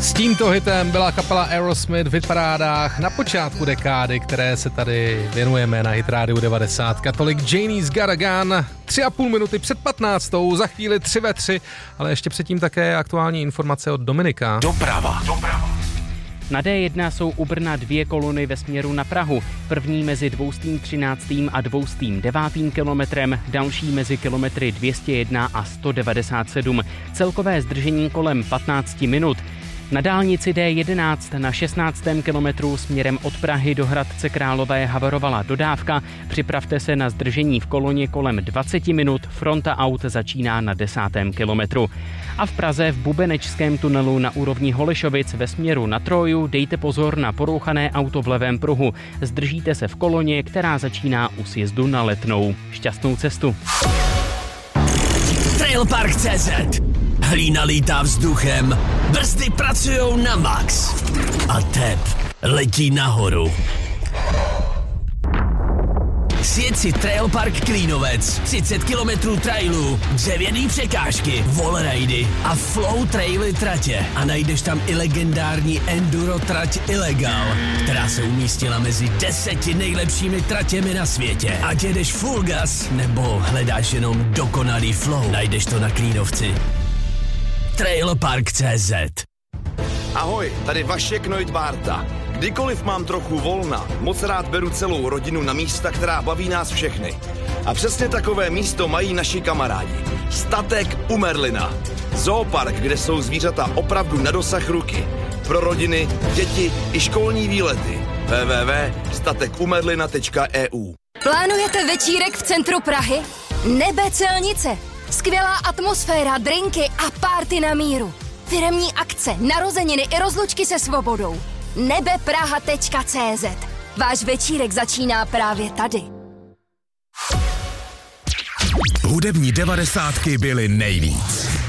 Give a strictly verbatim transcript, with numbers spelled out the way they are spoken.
S tímto hitem byla kapela Aerosmith v hitparádách na počátku dekády, které se tady věnujeme na Hit Radio devadesát. Tolik Janie's Got a Gun, tři a půl minuty před patnáctou, za chvíli tři ve tři, ale ještě předtím také aktuální informace od Dominika. Doprava. Doprava. Na D jedna jsou u Brna dvě kolony ve směru na Prahu. První mezi dvoustým třináctým a dvoustým devátým kilometrem, další mezi kilometry dvě stě jedna a sto devadesát sedm. Celkové zdržení kolem patnáct minut. Na dálnici D jedenáct na šestnáctém kilometru směrem od Prahy do Hradce Králové havarovala dodávka. Připravte se na zdržení v koloně kolem dvacet minut, fronta aut začíná na desátém kilometru. A v Praze v Bubenečském tunelu na úrovni Holešovic ve směru na Troju dejte pozor na porouchané auto v levém pruhu. Zdržíte se v koloně, která začíná u sjezdu na Letnou. Šťastnou cestu. Trailpark tečka cé zet. Hlína lítá vzduchem, brzdy pracujou na max a tep letí nahoru. Sjedь si Trailpark Klínovec, třicet kilometrů trailu, dřevěný překážky, wallridy a flow traily tratě. A najdeš tam i legendární enduro trať Illegal, která se umístila mezi deseti nejlepšími tratěmi na světě. Ať jedeš full gas, nebo hledáš jenom dokonalý flow, najdeš to na Klínovci. Trailpark tečka cé zet. Ahoj, tady Vašek Neudbárta. Kdykoliv mám trochu volna, moc rád beru celou rodinu na místa, která baví nás všechny. A přesně takové místo mají naši kamarádi. Statek u Merlina. Zoopark, kde jsou zvířata opravdu na dosah ruky. Pro rodiny, děti i školní výlety. w w w tečka statek u merlina tečka e u. Plánujete večírek v centru Prahy? Nebe Celnice. Skvělá atmosféra, drinky a party na míru. Firemní akce, narozeniny i rozlučky se svobodou. nebe praha tečka cé zet. Váš večírek začíná právě tady. Hudební devadesátky byly nejvíc.